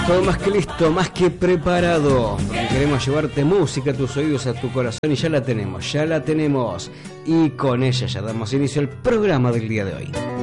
Todo más que listo, más que preparado, porque queremos llevarte música a tus oídos, a tu corazón, y ya la tenemos. Y con ella ya damos inicio al programa del día de hoy.